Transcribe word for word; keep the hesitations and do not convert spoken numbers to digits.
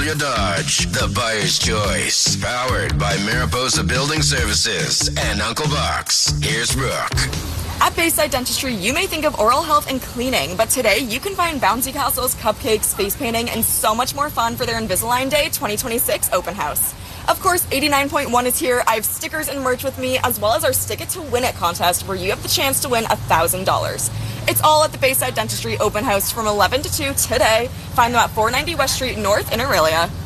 Julia Dodge, the buyer's choice. Powered by Mariposa Building Services and Uncle Bucks. Here's Brooke. At Bayside Dentistry, you may think of oral health and cleaning, but today you can find bouncy castles, cupcakes, face painting, and so much more fun for their Invisalign Day twenty twenty-six open house. Of course, eighty-nine point one is here. I have stickers and merch with me, as well as our Stick It to Win It contest, where you have the chance to win one thousand dollars. It's all at the Bayside Dentistry open house from eleven to two today. Find them at four ninety West Street North in Aurelia.